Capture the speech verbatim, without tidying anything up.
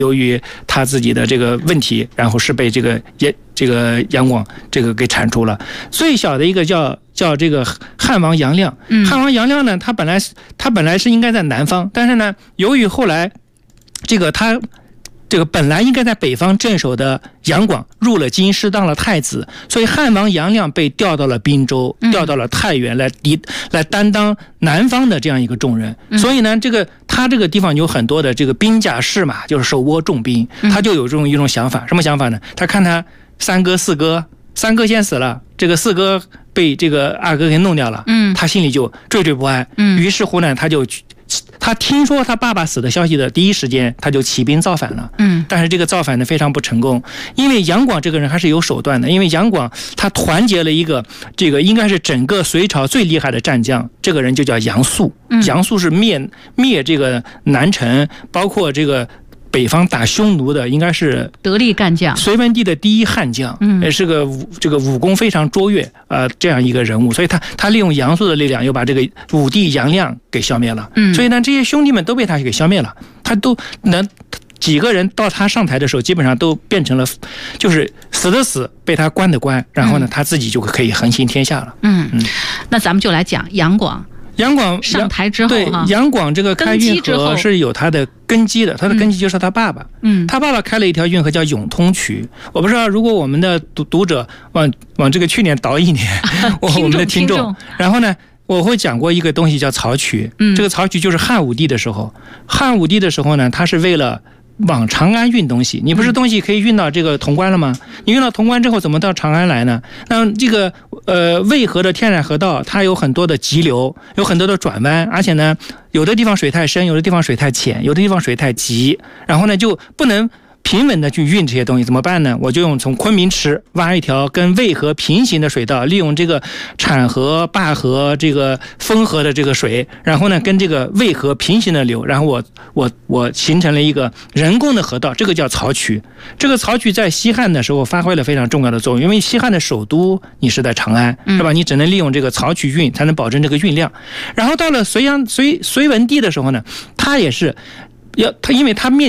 由于他自己的这个问题，然后是被这个也这个杨广这个给铲除了。最小的一个叫叫这个汉王杨亮， 嗯、 汉王杨亮呢，他本来他本来是应该在南方，但是呢，由于后来这个他。这个本来应该在北方镇守的杨广入了京师当了太子，所以汉王杨亮被调到了滨州，调到了太原来抵来担当南方的这样一个重任。所以呢，这个他这个地方有很多的这个兵甲士马，就是手握重兵，他就有这种一种想法，什么想法呢？他看他三哥四哥，三哥先死了，这个四哥被这个二哥给弄掉了，嗯，他心里就惴惴不安，嗯，于是乎呢，他就。他听说他爸爸死的消息的第一时间，他就起兵造反了。嗯，但是这个造反呢非常不成功，因为杨广这个人还是有手段的。因为杨广他团结了一个这个应该是整个隋朝最厉害的战将，这个人就叫杨素。嗯、杨素是灭灭这个南陈，包括这个。北方打匈奴的应该是得力干将， 隋文帝的第一悍将，嗯，也是个这个武功非常卓越呃这样一个人物，所以他他利用杨素的力量，又把这个武帝杨亮给消灭了，嗯，所以呢，这些兄弟们都被他给消灭了，他都能几个人到他上台的时候，基本上都变成了就是死的死，被他关的关，然后呢，他自己就可以横行天下了。嗯嗯， 那咱们就来讲杨广。 杨广上台之后， 对杨广这个开运河是有他的根基的，他的根基就是他爸爸。嗯，他爸爸开了一条运河叫永通渠。我不知道，如果我们的读读者往往这个去年倒一年，我我们的听众，然后呢，我会讲过一个东西叫漕渠。嗯，这个漕渠就是汉武帝的时候，汉武帝的时候呢，他是为了。往长安运东西，你不是东西可以运到这个潼关了吗？你运到潼关之后，怎么到长安来呢？那这个呃渭河的天然河道，它有很多的急流，有很多的转弯，而且呢，有的地方水太深，有的地方水太浅，有的地方水太急，然后呢就不能平稳的去运这些东西，怎么办呢？我就用从昆明池挖一条跟渭河平行的水道，利用这个产河、灞河、这个沣河的这个水，然后呢跟这个渭河平行的流，然后我我我形成了一个人工的河道，这个叫漕渠。这个漕渠在西汉的时候发挥了非常重要的作用，因为西汉的首都你是在长安，是吧？你只能利用这个漕渠运，才能保证这个运量。然后到了隋炀隋隋文帝的时候呢，他也是要他，因为他面